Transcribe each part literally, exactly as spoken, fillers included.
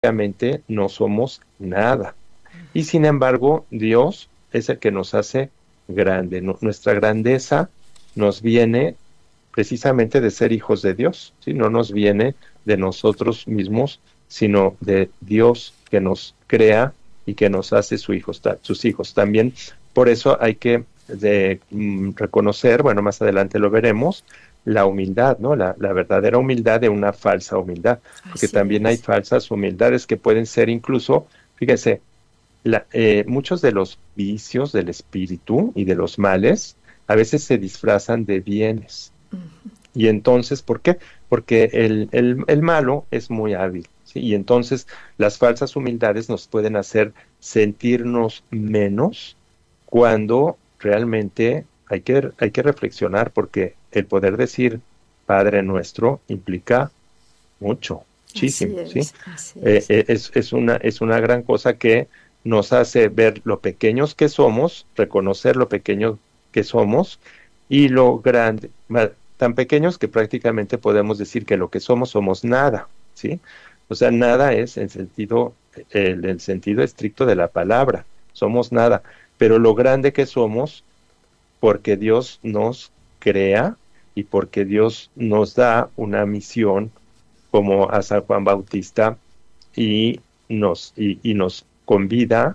prácticamente no somos nada. Y sin embargo, Dios es el que nos hace grande. No, nuestra grandeza nos viene precisamente de ser hijos de Dios, ¿sí? No nos viene de nosotros mismos, sino de Dios que nos crea y que nos hace su hijos, sus hijos. También por eso hay que de, mm, reconocer, bueno, más adelante lo veremos, la humildad, ¿no? La, la verdadera humildad de una falsa humildad, porque Así también hay es. falsas humildades que pueden ser incluso, fíjese, la, eh, muchos de los vicios del espíritu y de los males a veces se disfrazan de bienes. Ujú. Y entonces, ¿por qué? Porque el, el, el malo es muy hábil, ¿sí? Y entonces las falsas humildades nos pueden hacer sentirnos menos cuando realmente hay que, hay que reflexionar, porque el poder decir Padre Nuestro implica mucho, Así muchísimo, ¿sí? es, así Eh, es. eh, es, es una, es una gran cosa que nos hace ver lo pequeños que somos, reconocer lo pequeño que somos y lo grande, ma- tan pequeños que prácticamente podemos decir que lo que somos somos nada, ¿sí? O sea, nada es en sentido, el, el sentido estricto de la palabra, somos nada, pero lo grande que somos porque Dios nos crea y porque Dios nos da una misión como a San Juan Bautista y nos, y, y nos convida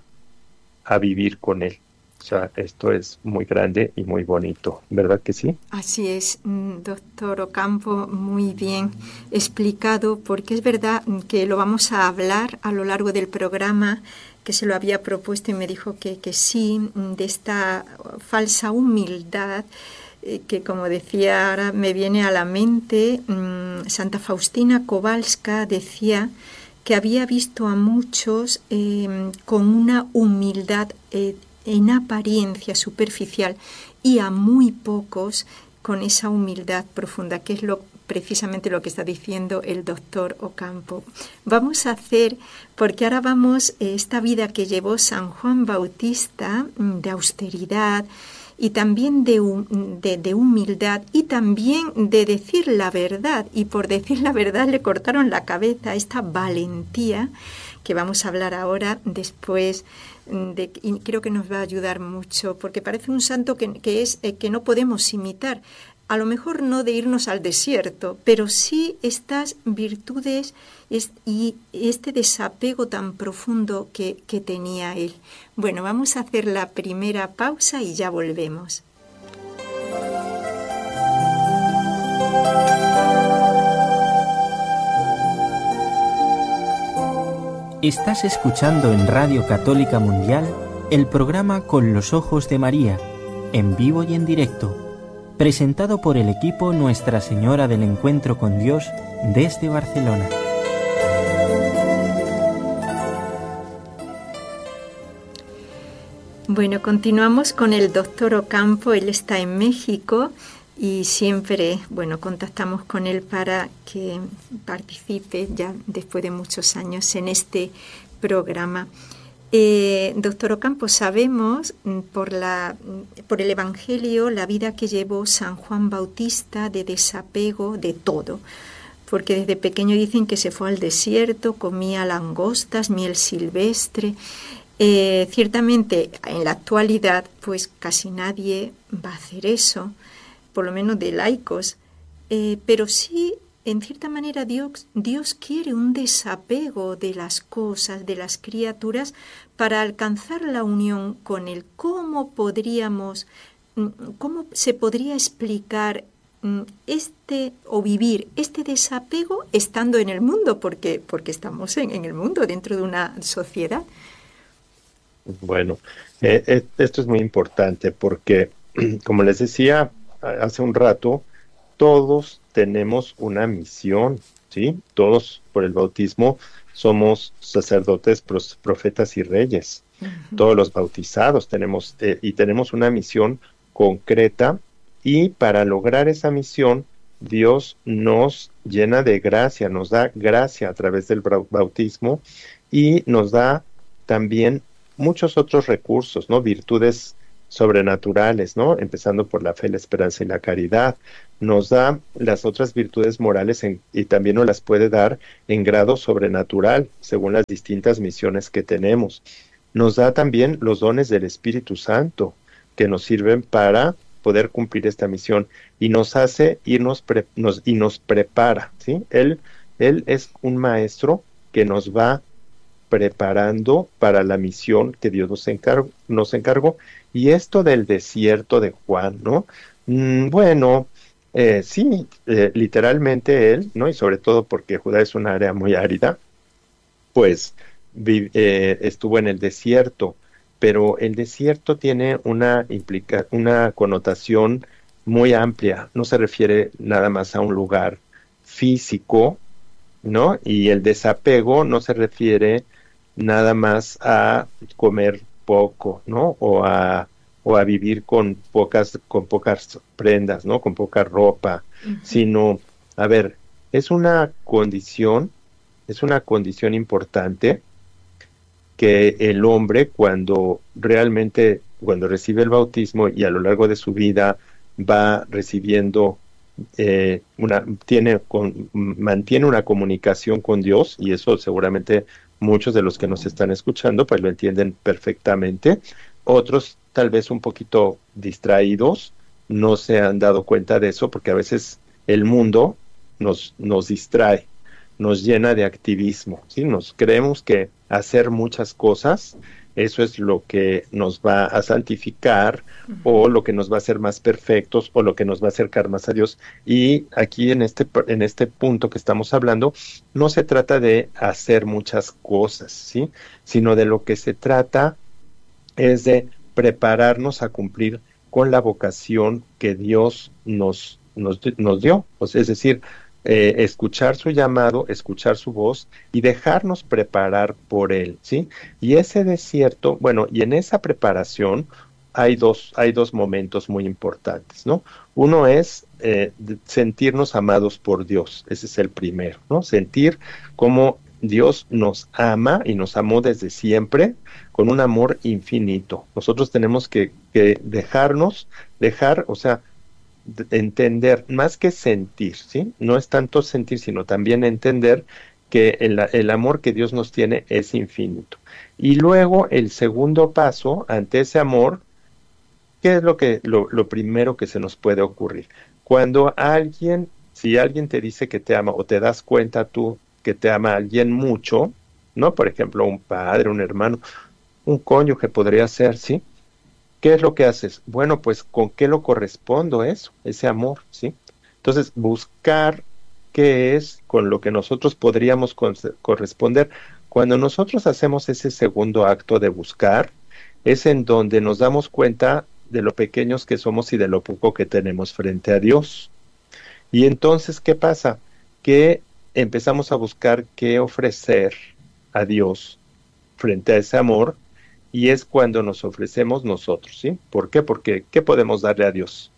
a vivir con él. O sea, esto es muy grande y muy bonito, ¿verdad que sí? Así es, mm, doctor Ocampo, muy bien explicado, porque es verdad que lo vamos a hablar a lo largo del programa, que se lo había propuesto y me dijo que, que sí, de esta falsa humildad, eh, que como decía ahora me viene a la mente, mmm, Santa Faustina Kowalska decía que había visto a muchos eh, con una humildad eh, en apariencia superficial y a muy pocos con esa humildad profunda, que es lo precisamente lo que está diciendo el doctor Ocampo. Vamos a hacer, porque ahora vamos, eh, esta vida que llevó San Juan Bautista, de austeridad y también de, de, de humildad y también de decir la verdad, y por decir la verdad le cortaron la cabeza, esta valentía que vamos a hablar ahora después. De, y creo que nos va a ayudar mucho, porque parece un santo que, que, es, eh, que no podemos imitar. A lo mejor no de irnos al desierto, pero sí estas virtudes es, y este desapego tan profundo que, que tenía él. Bueno, vamos a hacer la primera pausa y ya volvemos. Estás escuchando en Radio Católica Mundial el programa Con los Ojos de María, en vivo y en directo, presentado por el equipo Nuestra Señora del Encuentro con Dios desde Barcelona. Bueno, continuamos con el doctor Ocampo, él está en México y siempre, bueno, contactamos con él para que participe ya después de muchos años en este programa. Eh, doctor Ocampo, sabemos por, la, por el Evangelio la vida que llevó San Juan Bautista de desapego de todo, porque desde pequeño dicen que se fue al desierto, comía langostas, miel silvestre. Eh, ciertamente en la actualidad pues casi nadie va a hacer eso, por lo menos de laicos, eh, pero sí, en cierta manera, Dios, Dios quiere un desapego de las cosas, de las criaturas, para alcanzar la unión con Él. ¿Cómo podríamos, cómo se podría explicar este o vivir este desapego estando en el mundo? Porque, porque estamos en, en el mundo, dentro de una sociedad. Bueno, eh, eh, esto es muy importante porque, como les decía hace un rato, todos tenemos una misión, ¿sí? Todos por el bautismo somos sacerdotes, profetas y reyes. Uh-huh. Todos los bautizados tenemos, eh, y tenemos una misión concreta, y para lograr esa misión, Dios nos llena de gracia, nos da gracia a través del bautismo y nos da también muchos otros recursos, ¿no? Virtudes sobrenaturales, ¿no? Empezando por la fe, la esperanza y la caridad. Nos da las otras virtudes morales en, y también nos las puede dar en grado sobrenatural, según las distintas misiones que tenemos. Nos da también los dones del Espíritu Santo, que nos sirven para poder cumplir esta misión, y nos hace irnos pre, nos, y nos prepara, ¿sí? Él, él es un maestro que nos va preparando para la misión que Dios nos encargó, nos encargó. Y esto del desierto de Juan, ¿no? Mm, bueno, eh, sí, eh, literalmente él, ¿no? Y sobre todo porque Judá es un área muy árida, pues vi, eh, estuvo en el desierto, pero el desierto tiene una, implica, una connotación muy amplia, no se refiere nada más a un lugar físico, ¿no? Y el desapego no se refiere nada más a comer poco, ¿no? O a, o a vivir con pocas, con pocas prendas, ¿no? Con poca ropa, uh-huh. Sino, a ver, es una condición, es una condición importante que el hombre cuando realmente, cuando recibe el bautismo y a lo largo de su vida va recibiendo eh, una, tiene, con, mantiene una comunicación con Dios, y eso seguramente muchos de los que nos están escuchando pues lo entienden perfectamente. Otros tal vez un poquito distraídos no se han dado cuenta de eso, porque a veces el mundo nos, nos distrae, nos llena de activismo, ¿sí? Nos creemos que hacer muchas cosas, eso es lo que nos va a santificar, uh-huh. O lo que nos va a hacer más perfectos, o lo que nos va a acercar más a Dios. Y aquí en este, en este punto que estamos hablando, no se trata de hacer muchas cosas, ¿sí? Sino de lo que se trata es de prepararnos a cumplir con la vocación que Dios nos, nos, nos dio. O sea, es decir, Eh, escuchar su llamado, escuchar su voz y dejarnos preparar por él, ¿sí? Y ese desierto, bueno, y en esa preparación hay dos, hay dos momentos muy importantes, ¿no? Uno es eh, sentirnos amados por Dios, ese es el primero, ¿no? Sentir cómo Dios nos ama y nos amó desde siempre con un amor infinito. Nosotros tenemos que, que dejarnos, dejar, o sea, entender, más que sentir, ¿sí? No es tanto sentir, sino también entender que el, el amor que Dios nos tiene es infinito. Y luego el segundo paso ante ese amor, ¿qué es lo que lo, lo primero que se nos puede ocurrir? Cuando alguien, si alguien te dice que te ama, o te das cuenta tú que te ama a alguien mucho, ¿no? Por ejemplo, un padre, un hermano, un cónyuge podría ser, ¿sí? ¿Qué es lo que haces? Bueno, pues ¿con qué lo correspondo eso? Ese amor, ¿sí? Entonces, buscar qué es con lo que nosotros podríamos corresponder. Cuando nosotros hacemos ese segundo acto de buscar, es en donde nos damos cuenta de lo pequeños que somos y de lo poco que tenemos frente a Dios. Y entonces, ¿qué pasa? Que empezamos a buscar qué ofrecer a Dios frente a ese amor. Y es cuando nos ofrecemos nosotros, ¿sí? ¿Por qué? Porque ¿qué podemos darle a Dios?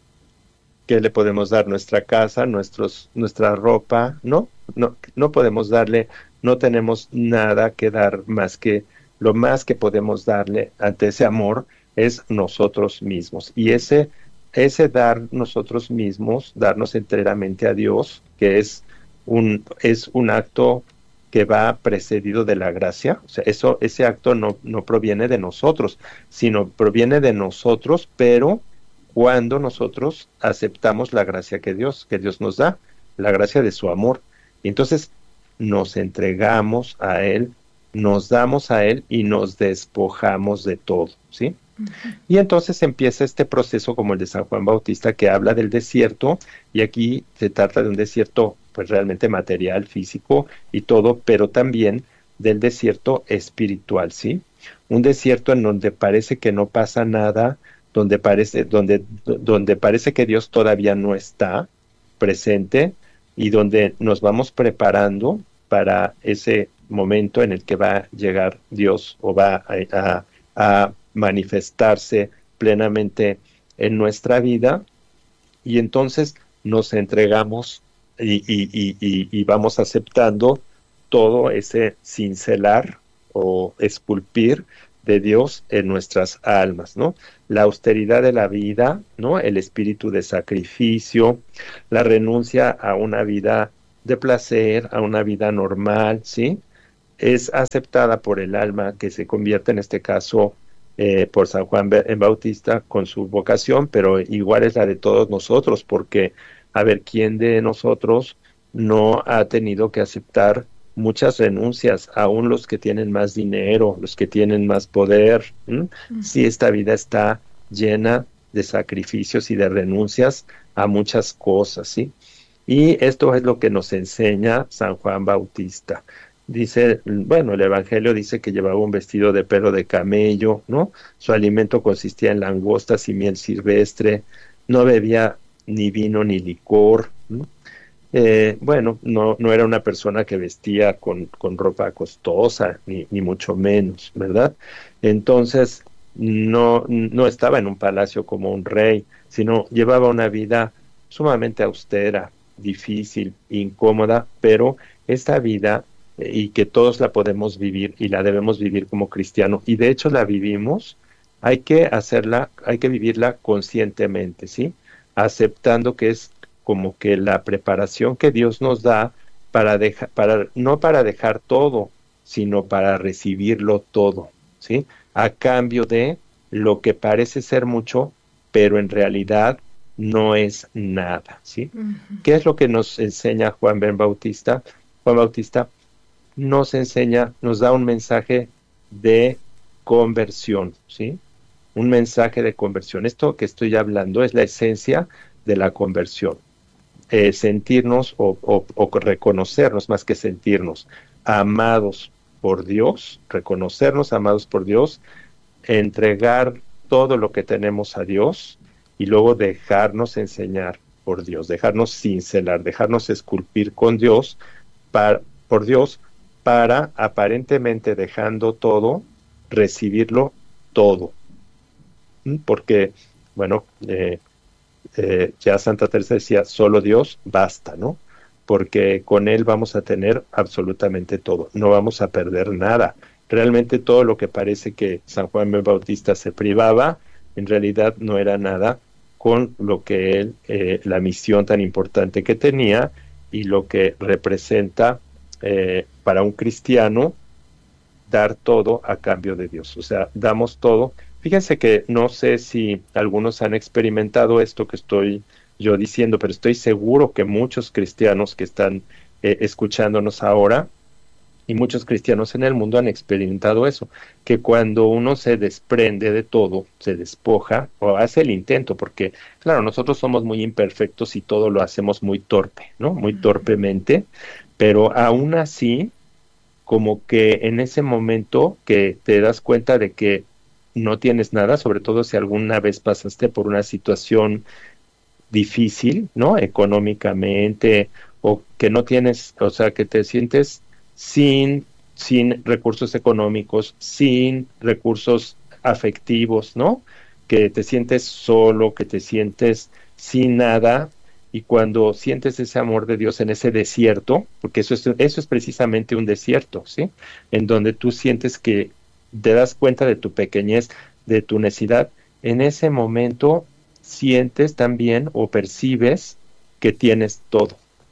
¿Qué le podemos dar? Nuestra casa, nuestros, nuestra ropa, ¿no? No, no podemos darle, no tenemos nada que dar más que, lo más que podemos darle ante ese amor es nosotros mismos. Y ese, ese dar nosotros mismos, darnos enteramente a Dios, que es un, es un acto que va precedido de la gracia, o sea, eso, ese acto no, no proviene de nosotros, sino proviene de nosotros, pero cuando nosotros aceptamos la gracia que Dios, que Dios nos da, la gracia de su amor, y entonces nos entregamos a Él, nos damos a Él y nos despojamos de todo, ¿sí? Uh-huh. Y entonces empieza este proceso como el de San Juan Bautista, que habla del desierto, y aquí se trata de un desierto pues realmente material, físico y todo, pero también del desierto espiritual, ¿sí? Un desierto en donde parece que no pasa nada, donde parece, donde, donde parece que Dios todavía no está presente, y donde nos vamos preparando para ese momento en el que va a llegar Dios o va a, a, a manifestarse plenamente en nuestra vida, y entonces nos entregamos Y, y, y, y, y vamos aceptando todo ese cincelar o esculpir de Dios en nuestras almas, ¿no? La austeridad de la vida, ¿no? El espíritu de sacrificio, la renuncia a una vida de placer, a una vida normal, ¿sí? Es aceptada por el alma que se convierte en este caso eh, por San Juan Bautista con su vocación, pero igual es la de todos nosotros, porque, a ver, ¿quién de nosotros no ha tenido que aceptar muchas renuncias, aún los que tienen más dinero, los que tienen más poder? ¿Mm? Uh-huh. Sí, esta vida está llena de sacrificios y de renuncias a muchas cosas, ¿sí? Y esto es lo que nos enseña San Juan Bautista. Dice, bueno, el Evangelio dice que llevaba un vestido de pelo de camello, ¿no? Su alimento consistía en langostas y miel silvestre, no bebía ni vino ni licor, ¿no? Eh, bueno, no, no era una persona que vestía con, con ropa costosa, ni, ni mucho menos, ¿verdad? Entonces, no, no estaba en un palacio como un rey, sino llevaba una vida sumamente austera, difícil, incómoda, pero esta vida, eh, y que todos la podemos vivir y la debemos vivir como cristianos, y de hecho la vivimos, hay que hacerla, hay que vivirla conscientemente, ¿sí? Aceptando que es como que la preparación que Dios nos da para dejar, para, no para dejar todo, sino para recibirlo todo, ¿sí? A cambio de lo que parece ser mucho, pero en realidad no es nada, ¿sí? Uh-huh. ¿Qué es lo que nos enseña Juan Ben Bautista? Juan Bautista nos enseña, nos da un mensaje de conversión, ¿sí? Un mensaje de conversión. Esto que estoy hablando es la esencia de la conversión. Eh, sentirnos o, o, o reconocernos, más que sentirnos, amados por Dios, reconocernos amados por Dios, entregar todo lo que tenemos a Dios y luego dejarnos enseñar por Dios, dejarnos cincelar, dejarnos esculpir con Dios, para, por Dios, para aparentemente dejando todo, recibirlo todo. Porque, bueno, eh, Eh, ya Santa Teresa decía, solo Dios basta, ¿no? Porque con Él vamos a tener absolutamente todo, no vamos a perder nada. Realmente todo lo que parece que San Juan Bautista se privaba, en realidad no era nada con lo que él, eh, la misión tan importante que tenía y lo que representa eh, para un cristiano dar todo a cambio de Dios. O sea, damos todo. Fíjense que no sé si algunos han experimentado esto que estoy yo diciendo, pero estoy seguro que muchos cristianos que están eh, escuchándonos ahora y muchos cristianos en el mundo han experimentado eso, que cuando uno se desprende de todo, se despoja o hace el intento, porque claro, nosotros somos muy imperfectos y todo lo hacemos muy torpe, ¿no? Muy torpemente, pero aún así, como que en ese momento que te das cuenta de que no tienes nada, sobre todo si alguna vez pasaste por una situación difícil, ¿no? Económicamente, o que no tienes, o sea, que te sientes sin, sin recursos económicos, sin recursos afectivos, ¿no? Que te sientes solo, que te sientes sin nada, y cuando sientes ese amor de Dios en ese desierto, porque eso es, eso es precisamente un desierto, ¿sí? En donde tú sientes que te das cuenta de tu pequeñez, de tu necesidad, en ese momento sientes también o percibes que tienes todo.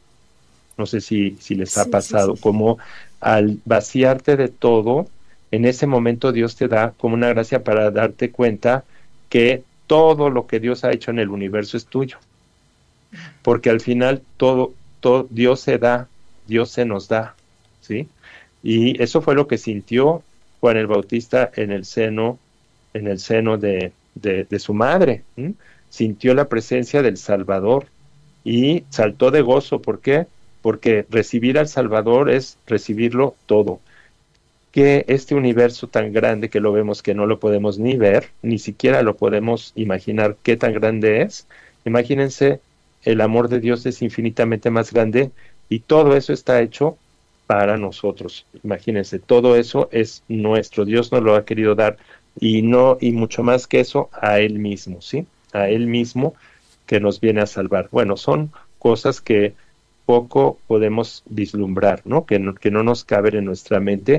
No sé si, si les ha sí, pasado, sí, sí. Como al vaciarte de todo, en ese momento Dios te da como una gracia para darte cuenta que todo lo que Dios ha hecho en el universo es tuyo. Porque al final todo, todo Dios se da, Dios se nos da, ¿sí? Y eso fue lo que sintió Juan el Bautista en el seno, en el seno de, de, de su madre. ¿sí? Sintió la presencia del Salvador y saltó de gozo. ¿Por qué? Porque recibir al Salvador es recibirlo todo. Que este universo tan grande que lo vemos, que no lo podemos ni ver, ni siquiera lo podemos imaginar qué tan grande es. Imagínense, el amor de Dios es infinitamente más grande y todo eso está hecho para nosotros. Imagínense, todo eso es nuestro. Dios nos lo ha querido dar y no y mucho más que eso a Él mismo, ¿sí? A Él mismo que nos viene a salvar. Bueno, son cosas que poco podemos vislumbrar, ¿no? Que no, que no nos caben en nuestra mente,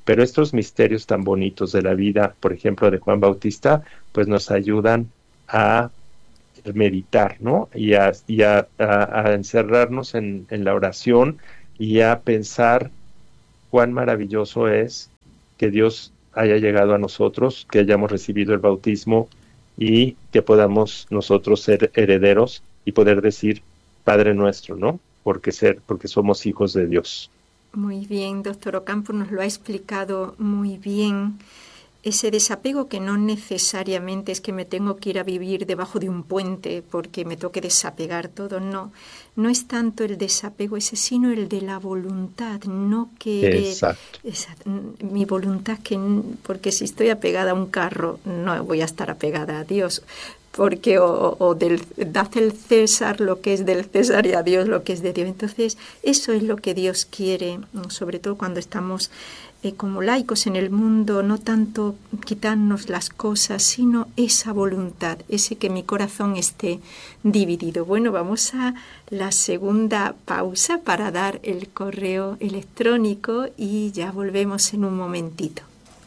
pero estos misterios tan bonitos de la vida, por ejemplo, de Juan Bautista, pues nos ayudan a meditar, ¿no? Y a, y a, a, a encerrarnos en, en la oración y a pensar cuán maravilloso es que Dios haya llegado a nosotros, que hayamos recibido el bautismo y que podamos nosotros ser herederos y poder decir Padre nuestro, ¿no? Porque ser, porque somos hijos de Dios. Muy bien, doctor Ocampo nos lo ha explicado muy bien. Ese desapego que no necesariamente es que me tengo que ir a vivir debajo de un puente porque me toque desapegar todo, no. No es tanto el desapego ese, sino el de la voluntad, no querer. Exacto. Exacto. Mi voluntad, que porque si estoy apegada a un carro, no voy a estar apegada a Dios. Porque o, o del, dad el César lo que es del César y a Dios lo que es de Dios. Entonces, eso es lo que Dios quiere, sobre todo cuando estamos eh, como laicos en el mundo, no tanto quitarnos las cosas, sino esa voluntad, ese que mi corazón esté dividido. Bueno, vamos a la segunda pausa para dar el correo electrónico y ya volvemos en un momentito.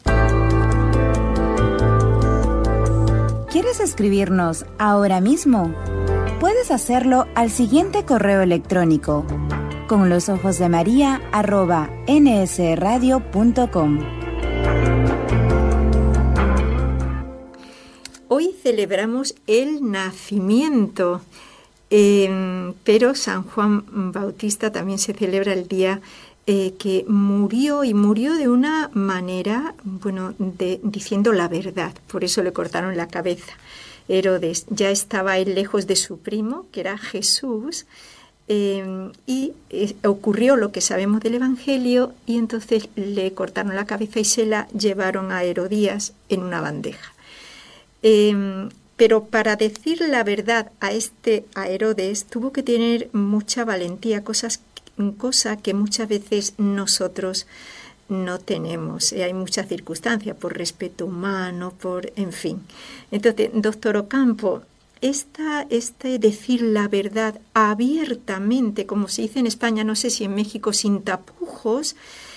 ¿Quieres escribirnos ahora mismo? Puedes hacerlo al siguiente correo electrónico: con los ojos de María arroba n s radio punto com. Hoy celebramos el nacimiento, eh, pero San Juan Bautista también se celebra el día Eh, que murió y murió de una manera, bueno, de, diciendo la verdad. Por eso le cortaron la cabeza. Herodes ya estaba él lejos de su primo, que era Jesús, eh, y eh, ocurrió lo que sabemos del Evangelio, y entonces le cortaron la cabeza y se la llevaron a Herodías en una bandeja. Eh, pero para decir la verdad a este a Herodes tuvo que tener mucha valentía, cosas cosa que muchas veces nosotros no tenemos. Eh, hay muchas circunstancias, por respeto humano, por, en fin. Entonces, doctor Ocampo, esta, este decir la verdad abiertamente, como se dice en España, no sé si en México, sin tapujos,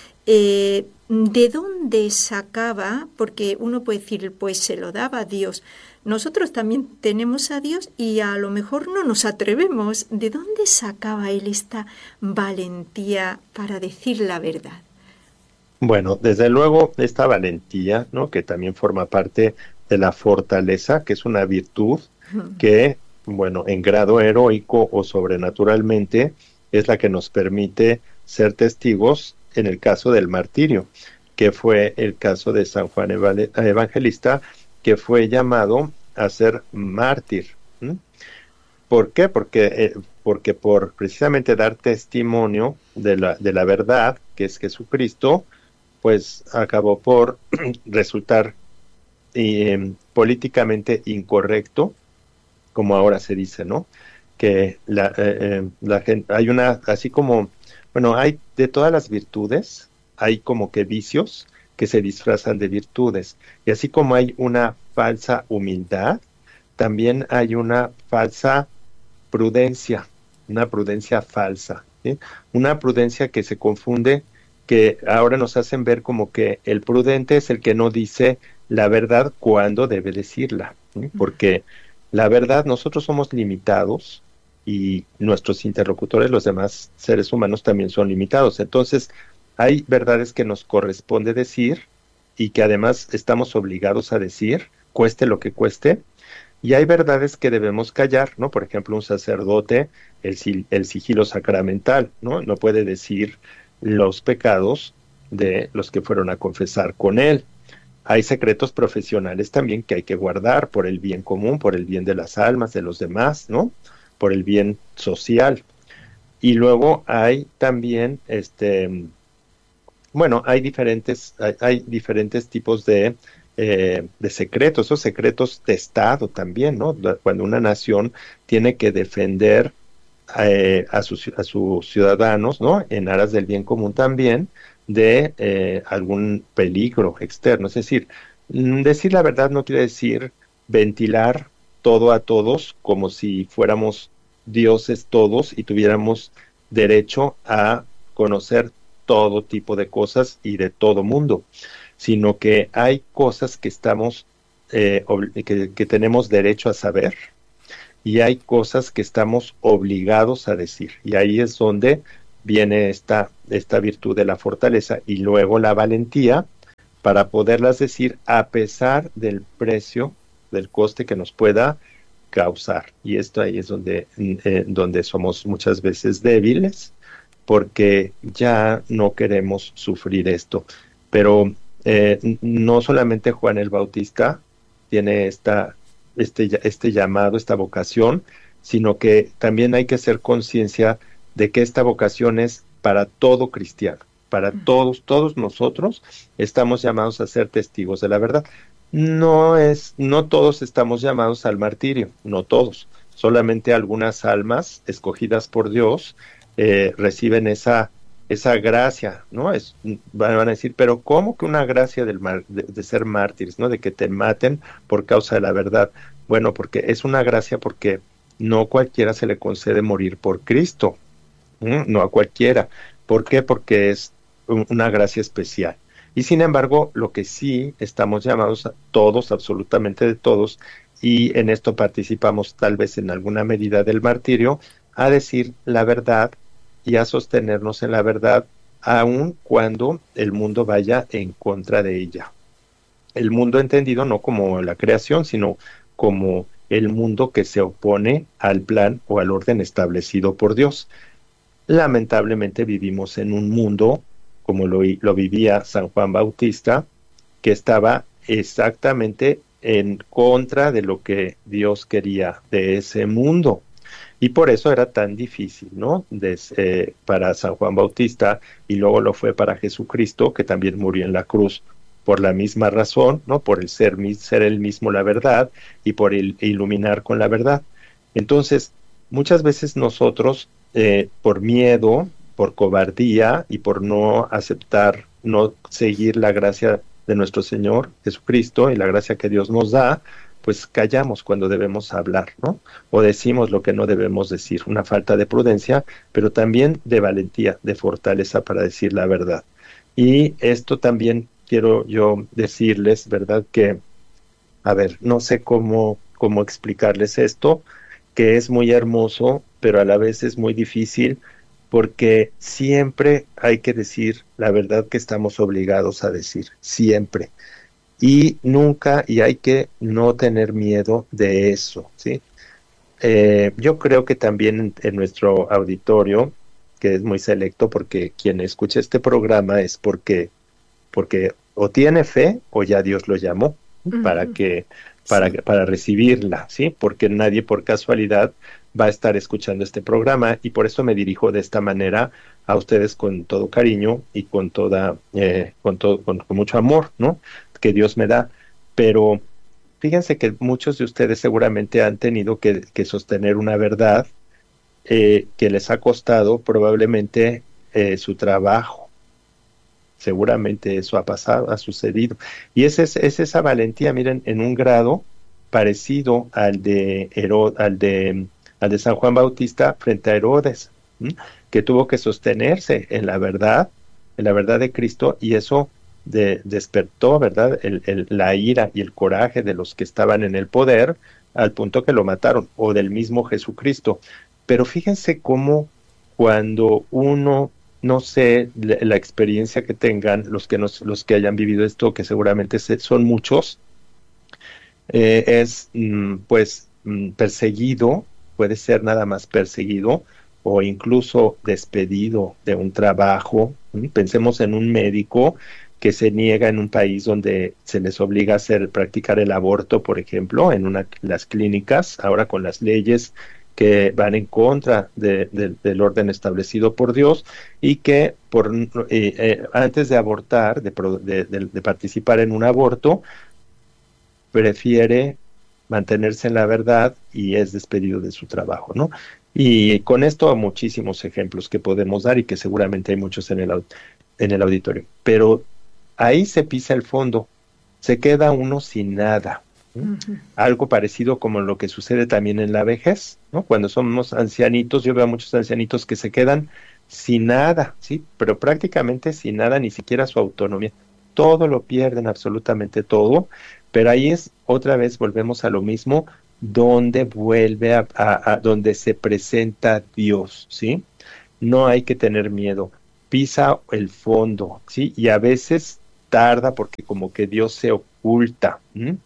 eh, ¿de dónde sacaba? Porque uno puede decir, pues se lo daba a Dios. Nosotros también tenemos a Dios y a lo mejor no nos atrevemos. ¿De dónde sacaba él esta valentía para decir la verdad? Bueno, desde luego esta valentía, ¿no?, que también forma parte de la fortaleza, que es una virtud uh-huh. que, bueno, en grado heroico o sobrenaturalmente es la que nos permite ser testigos en el caso del martirio, que fue el caso de San Juan Evangelista, que fue llamado a ser mártir. ¿Mm? ¿Por qué? Porque, eh, porque por precisamente dar testimonio de la, de la verdad, que es Jesucristo, pues acabó por resultar eh, políticamente incorrecto, como ahora se dice, ¿no? Que la, eh, la gente, hay una, así como, bueno, hay de todas las virtudes, hay como que vicios que se disfrazan de virtudes. Y así como hay una falsa humildad, también hay una falsa prudencia, una prudencia falsa, ¿sí? Una prudencia que se confunde, que ahora nos hacen ver como que el prudente es el que no dice la verdad cuando debe decirla, ¿sí? Porque la verdad, nosotros somos limitados y nuestros interlocutores, los demás seres humanos, también son limitados. Entonces, hay verdades que nos corresponde decir y que además estamos obligados a decir, cueste lo que cueste, y hay verdades que debemos callar, ¿no? Por ejemplo, un sacerdote, el, el sigilo sacramental, ¿no? No puede decir los pecados de los que fueron a confesar con él. Hay secretos profesionales también que hay que guardar por el bien común, por el bien de las almas, de los demás, ¿no? Por el bien social. Y luego hay también, este... Bueno, hay diferentes, hay, hay diferentes tipos de, eh, de secretos, esos secretos de Estado también, ¿no? Cuando una nación tiene que defender eh, a, sus, a sus ciudadanos, ¿no? En aras del bien común también, de eh, algún peligro externo. Es decir, decir la verdad no quiere decir ventilar todo a todos como si fuéramos dioses todos y tuviéramos derecho a conocer todo tipo de cosas y de todo mundo, sino que hay cosas que estamos, eh, que, que tenemos derecho a saber, y hay cosas que estamos obligados a decir, y ahí es donde viene esta, esta virtud de la fortaleza, y luego la valentía para poderlas decir a pesar del precio, del coste que nos pueda causar. Y esto ahí es donde, eh, donde somos muchas veces débiles, porque ya no queremos sufrir esto. Pero eh, no solamente Juan el Bautista tiene esta, este, este llamado, esta vocación, sino que también hay que hacer conciencia de que esta vocación es para todo cristiano, para todos, todos nosotros estamos llamados a ser testigos de la verdad. No es, no todos estamos llamados al martirio, no todos, solamente algunas almas escogidas por Dios eh, reciben esa, esa gracia, ¿no? Es, van a decir, pero ¿cómo que una gracia del mar, de, de ser mártires, ¿no? De que te maten por causa de la verdad. Bueno, porque es una gracia porque no cualquiera se le concede morir por Cristo, ¿Mm? no a cualquiera. ¿Por qué? Porque es una gracia especial. Y sin embargo, lo que sí estamos llamados a todos, absolutamente de todos, y en esto participamos tal vez en alguna medida del martirio, a decir la verdad y a sostenernos en la verdad, aun cuando el mundo vaya en contra de ella. El mundo entendido no como la creación, sino como el mundo que se opone al plan o al orden establecido por Dios. Lamentablemente vivimos en un mundo como lo, lo vivía San Juan Bautista, que estaba exactamente en contra de lo que Dios quería de ese mundo. Y por eso era tan difícil, ¿no? Des, eh, para San Juan Bautista, y luego lo fue para Jesucristo, que también murió en la cruz por la misma razón, ¿no? Por el ser, ser él mismo la verdad y por el iluminar con la verdad. Entonces, muchas veces nosotros, eh, por miedo, por cobardía y por no aceptar, no seguir la gracia de nuestro Señor Jesucristo y la gracia que Dios nos da, pues callamos cuando debemos hablar, ¿no? O decimos lo que no debemos decir, una falta de prudencia, pero también de valentía, de fortaleza para decir la verdad. Y esto también quiero yo decirles, ¿verdad? Que, a ver, no sé cómo, cómo explicarles esto, que es muy hermoso, pero a la vez es muy difícil, porque siempre hay que decir la verdad que estamos obligados a decir, siempre. Y nunca, y hay que no tener miedo de eso, ¿sí? Eh, yo creo que también en, en nuestro auditorio, que es muy selecto, porque quien escucha este programa es porque, porque o tiene fe o ya Dios lo llamó, uh-huh. para que, para, sí. para recibirla, ¿sí? Porque nadie por casualidad va a estar escuchando este programa, y por eso me dirijo de esta manera a ustedes con todo cariño y con toda, eh, con todo, con, con mucho amor, ¿no? Que Dios me da. Pero fíjense que muchos de ustedes seguramente han tenido que, que sostener una verdad eh, que les ha costado probablemente eh, su trabajo. Seguramente eso ha pasado, ha sucedido. Y es, es, es esa valentía, miren, en un grado parecido al de Herod, al de al de San Juan Bautista frente a Herodes, ¿m? que tuvo que sostenerse en la verdad, en la verdad de Cristo, y eso de, despertó, ¿verdad?, el, el, la ira y el coraje de los que estaban en el poder, al punto que lo mataron, o del mismo Jesucristo. Pero fíjense cómo cuando uno, no sé, la, la experiencia que tengan los que, nos, los que hayan vivido esto, que seguramente se, son muchos, eh, es mm, pues mm, perseguido, puede ser nada más perseguido o incluso despedido de un trabajo. Pensemos en un médico que se niega en un país donde se les obliga a hacer, practicar el aborto, por ejemplo, en una, las clínicas, ahora con las leyes que van en contra de, de, del orden establecido por Dios, y que por eh, eh, antes de abortar, de, de, de, de participar en un aborto, prefiere mantenerse en la verdad y es despedido de su trabajo, ¿no? Y con esto muchísimos ejemplos que podemos dar y que seguramente hay muchos en el, en el auditorio. Pero ahí se pisa el fondo, se queda uno sin nada. ¿no? Uh-huh. Algo parecido como lo que sucede también en la vejez, ¿no? Cuando somos ancianitos, yo veo a muchos ancianitos que se quedan sin nada, ¿sí? Pero prácticamente sin nada, ni siquiera su autonomía. Todo lo pierden, absolutamente todo, pero ahí es, otra vez volvemos a lo mismo, donde vuelve a, a, a donde se presenta Dios, ¿sí? No hay que tener miedo, pisa el fondo, ¿sí? Y a veces tarda porque como que Dios se oculta, ¿m?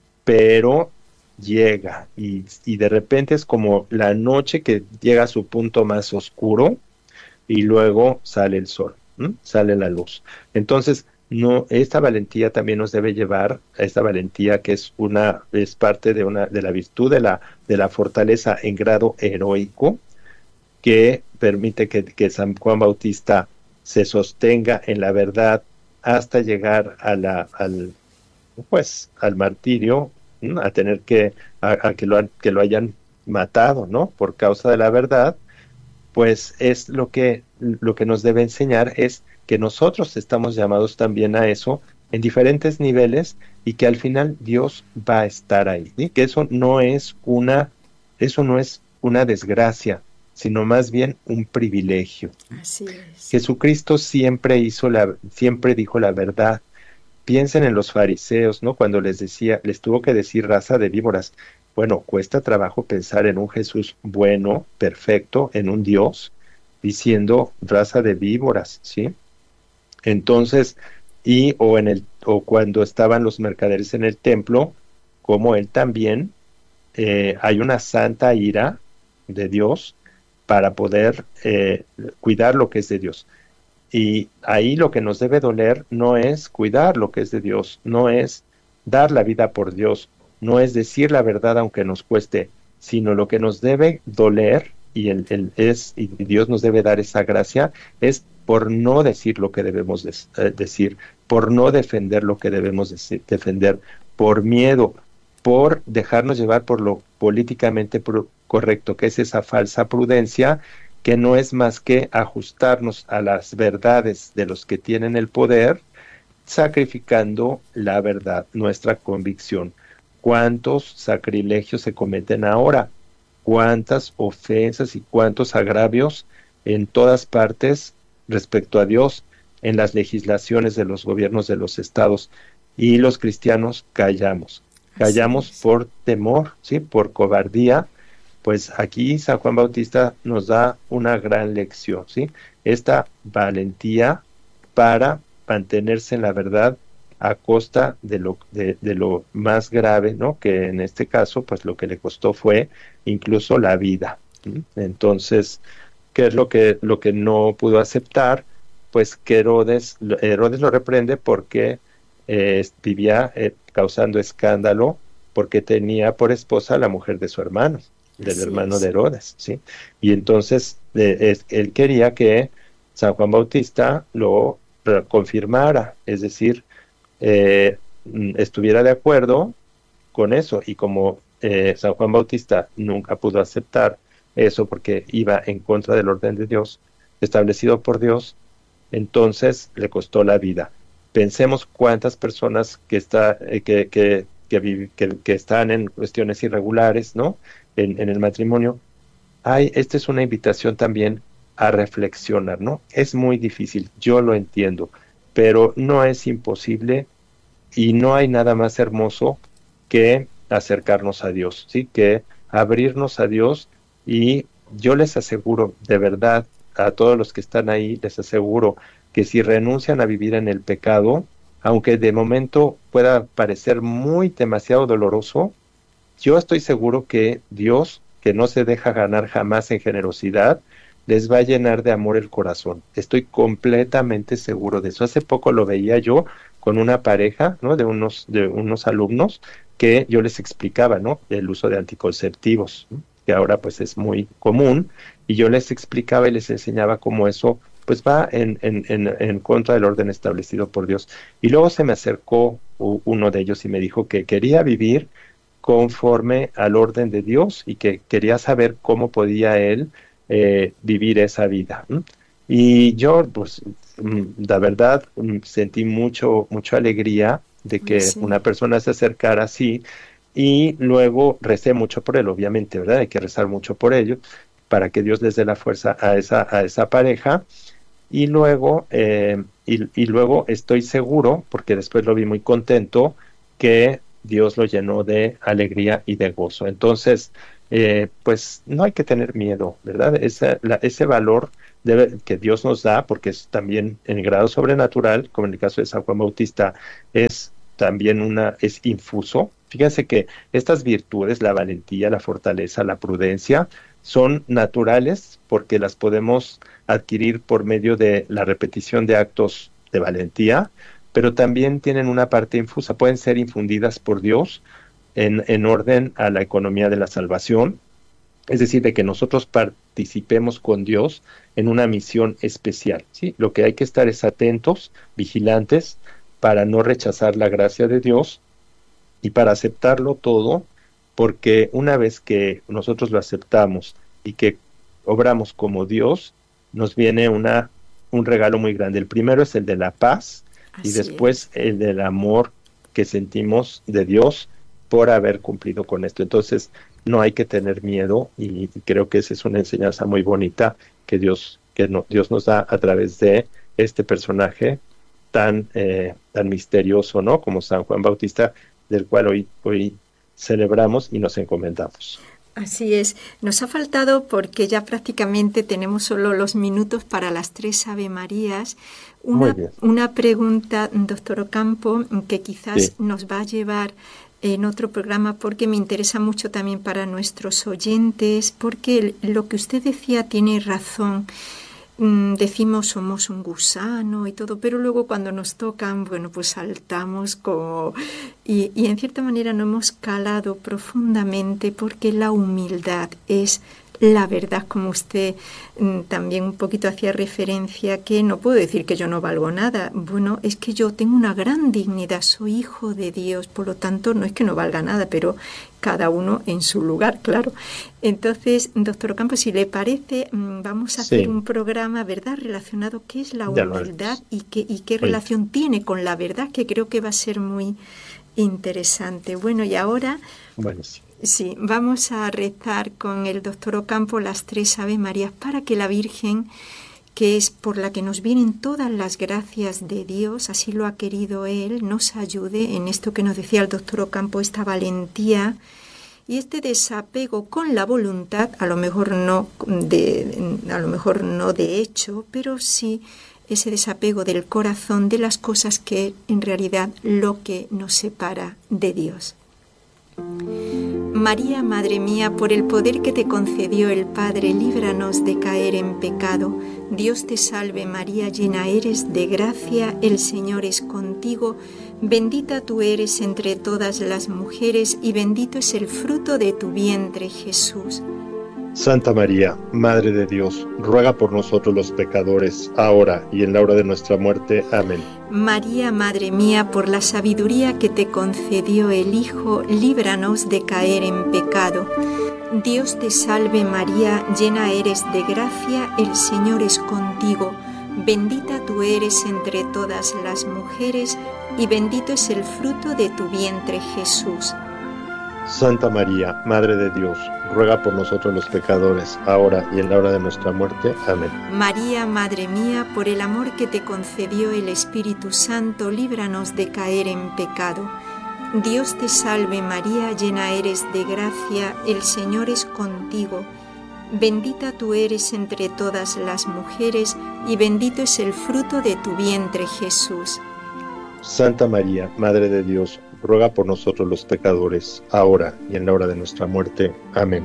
Pero llega y, y de repente es como la noche que llega a su punto más oscuro y luego sale el sol, ¿m? Sale la luz. Entonces, no, esta valentía también nos debe llevar a esta valentía que es una, es parte de una, de la virtud de la, de la fortaleza en grado heroico, que permite que, que San Juan Bautista se sostenga en la verdad hasta llegar a la, al, pues, al martirio, ¿no? A tener que, a, a que, lo, que lo hayan matado, ¿no? Por causa de la verdad, pues es lo que, lo que nos debe enseñar es que nosotros estamos llamados también a eso en diferentes niveles y que al final Dios va a estar ahí, ¿sí? Que eso no es una, eso no es una desgracia, sino más bien un privilegio. Así es. Jesucristo siempre hizo la, siempre dijo la verdad. Piensen en los fariseos, ¿no? Cuando les decía, les tuvo que decir raza de víboras. Bueno, cuesta trabajo pensar en un Jesús bueno, perfecto, en un Dios, diciendo raza de víboras, ¿sí? Entonces, y o en el, o cuando estaban los mercaderes en el templo, como él también, eh, hay una santa ira de Dios para poder eh, cuidar lo que es de Dios. Y ahí lo que nos debe doler no es cuidar lo que es de Dios, no es dar la vida por Dios, no es decir la verdad aunque nos cueste, sino lo que nos debe doler y, el, el es, y Dios nos debe dar esa gracia, es por no decir lo que debemos de, eh, decir, por no defender lo que debemos de, defender, por miedo, por dejarnos llevar por lo políticamente pr- correcto, que es esa falsa prudencia, que no es más que ajustarnos a las verdades de los que tienen el poder, sacrificando la verdad, nuestra convicción. ¿Cuántos sacrilegios se cometen ahora? ¿Cuántas ofensas y cuántos agravios en todas partes respecto a Dios, en las legislaciones de los gobiernos de los estados? Y los cristianos callamos. Callamos por temor, ¿sí? Por cobardía. Pues aquí San Juan Bautista nos da una gran lección, ¿sí? Esta valentía para mantenerse en la verdad a costa de lo, de, de lo más grave, ¿no? Que en este caso, pues lo que le costó fue incluso la vida, ¿sí? Entonces, ¿qué es lo que, lo que no pudo aceptar? Pues que Herodes, Herodes lo reprende porque eh, vivía eh, causando escándalo, porque tenía por esposa a la mujer de su hermano, del Así hermano es. de Herodes, ¿sí? Y entonces eh, es, él quería que San Juan Bautista lo confirmara, es decir, eh, estuviera de acuerdo con eso, y como eh, San Juan Bautista nunca pudo aceptar eso porque iba en contra del orden de Dios, establecido por Dios, entonces le costó la vida. Pensemos cuántas personas que, está, eh, que, que, que, que, que están en cuestiones irregulares, ¿no? En, en el matrimonio. Ay, esta es una invitación también a reflexionar, ¿no? Es muy difícil, yo lo entiendo, pero no es imposible y no hay nada más hermoso que acercarnos a Dios, ¿sí? Que abrirnos a Dios, y yo les aseguro, de verdad, a todos los que están ahí, les aseguro que si renuncian a vivir en el pecado, aunque de momento pueda parecer muy demasiado doloroso, yo estoy seguro que Dios, que no se deja ganar jamás en generosidad, les va a llenar de amor el corazón. Estoy completamente seguro de eso. Hace poco lo veía yo con una pareja, ¿no? De unos, de unos alumnos que yo les explicaba, ¿no? El uso de anticonceptivos, ¿no? Que ahora pues es muy común, y yo les explicaba y les enseñaba cómo eso pues va en, en, en, en contra del orden establecido por Dios. Y luego se me acercó uno de ellos y me dijo que quería vivir conforme al orden de Dios y que quería saber cómo podía él eh, vivir esa vida. ¿Mm? Y yo, pues, la verdad, sentí mucho, mucha alegría de que sí. una persona se acercara así, y luego recé mucho por él, obviamente, ¿verdad? Hay que rezar mucho por ello. para que Dios les dé la fuerza a esa, a esa pareja. Y luego, eh, y, y luego estoy seguro, porque después lo vi muy contento, que Dios lo llenó de alegría y de gozo. Entonces, eh, pues no hay que tener miedo, ¿verdad? Ese, la, ese valor debe, que Dios nos da, porque es también en grado sobrenatural, como en el caso de San Juan Bautista, es también una, es infuso. Fíjense que estas virtudes, la valentía, la fortaleza, la prudencia, son naturales porque las podemos adquirir por medio de la repetición de actos de valentía, pero también tienen una parte infusa, pueden ser infundidas por Dios en, en orden a la economía de la salvación, es decir, de que nosotros participemos con Dios en una misión especial, ¿sí? Lo que hay que estar es atentos, vigilantes, para no rechazar la gracia de Dios y para aceptarlo todo, porque una vez que nosotros lo aceptamos y que obramos como Dios, nos viene una, un regalo muy grande. El primero es el de la paz, así y después es. el del amor que sentimos de Dios por haber cumplido con esto. Entonces, no hay que tener miedo, y, y creo que esa es una enseñanza muy bonita que Dios, que no, Dios nos da a través de este personaje tan, eh, tan misterioso, ¿no? Como San Juan Bautista, del cual hoy, hoy celebramos y nos encomendamos. Así es. Nos ha faltado, porque ya prácticamente tenemos solo los minutos para las tres Ave Marías, una, una pregunta, doctor Ocampo, que quizás sí. nos va a llevar en otro programa, porque me interesa mucho también para nuestros oyentes, porque lo que usted decía tiene razón. Decimos somos un gusano y todo, pero luego cuando nos tocan, bueno, pues saltamos como... Y, y en cierta manera no hemos calado profundamente, porque la humildad es la verdad, como usted mm, también un poquito hacía referencia, que no puedo decir que yo no valgo nada. Bueno, es que yo tengo una gran dignidad, soy hijo de Dios, por lo tanto no es que no valga nada, pero cada uno en su lugar, claro. Entonces, doctor Ocampo, si le parece, vamos a sí. hacer un programa, ¿verdad?, relacionado qué es la humildad y qué, y qué relación sí. tiene con la verdad, que creo que va a ser muy interesante. Bueno, y ahora... Bueno, sí. Sí, vamos a rezar con el doctor Ocampo las tres Ave Marías para que la Virgen, que es por la que nos vienen todas las gracias de Dios, así lo ha querido Él, nos ayude en esto que nos decía el doctor Ocampo, esta valentía y este desapego con la voluntad, a lo mejor no de, a lo mejor no de hecho, pero sí ese desapego del corazón de las cosas que en realidad lo que nos separa de Dios. María, Madre mía, por el poder que te concedió el Padre, líbranos de caer en pecado. Dios te salve María, llena eres de gracia, el Señor es contigo. Bendita tú eres entre todas las mujeres y bendito es el fruto de tu vientre, Jesús. Santa María, Madre de Dios, ruega por nosotros los pecadores, ahora y en la hora de nuestra muerte. Amén. María, Madre mía, por la sabiduría que te concedió el Hijo, líbranos de caer en pecado. Dios te salve María, llena eres de gracia, el Señor es contigo. Bendita tú eres entre todas las mujeres y bendito es el fruto de tu vientre, Jesús. Santa María, Madre de Dios, ruega por nosotros los pecadores, ahora y en la hora de nuestra muerte. Amén. María, Madre mía, por el amor que te concedió el Espíritu Santo, líbranos de caer en pecado. Dios te salve María, llena eres de gracia, el Señor es contigo. Bendita tú eres entre todas las mujeres y bendito es el fruto de tu vientre, Jesús. Santa María, Madre de Dios, ruega por nosotros los pecadores, ahora y en la hora de nuestra muerte. Amén.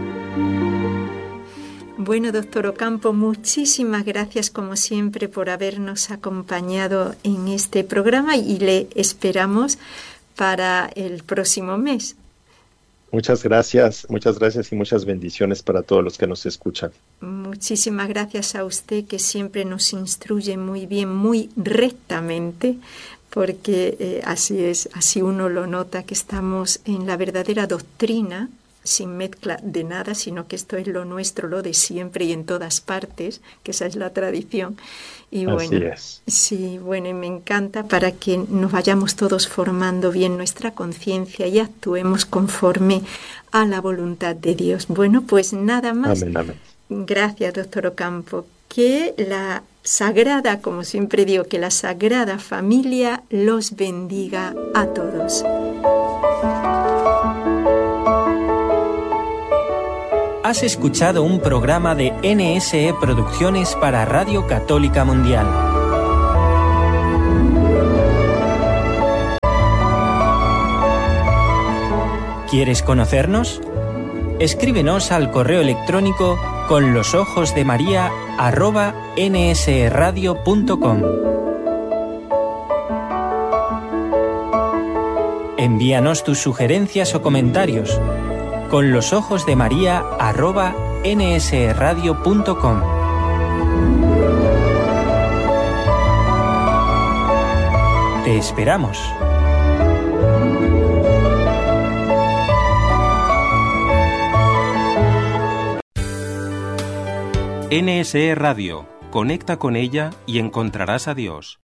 Bueno, doctor Ocampo, muchísimas gracias como siempre por habernos acompañado en este programa y le esperamos para el próximo mes. Muchas gracias, muchas gracias y muchas bendiciones para todos los que nos escuchan. Muchísimas gracias a usted, que siempre nos instruye muy bien, muy rectamente, porque eh, así es, así uno lo nota, que estamos en la verdadera doctrina, sin mezcla de nada, sino que esto es lo nuestro, lo de siempre y en todas partes, que esa es la tradición. Y así bueno, es. Sí, bueno, y me encanta para que nos vayamos todos formando bien nuestra conciencia y actuemos conforme a la voluntad de Dios. Bueno, pues nada más. Amén, amén. Gracias, doctor Ocampo. Que la Sagrada, como siempre digo, que la Sagrada Familia los bendiga a todos. Has escuchado un programa de N S E Producciones para Radio Católica Mundial. ¿Quieres conocernos? Escríbenos al correo electrónico con los ojos de María arroba nsradio punto com. Envíanos tus sugerencias o comentarios con los ojos de María arroba nsradio punto com. Te esperamos. N S E Radio. Conecta con ella y encontrarás a Dios.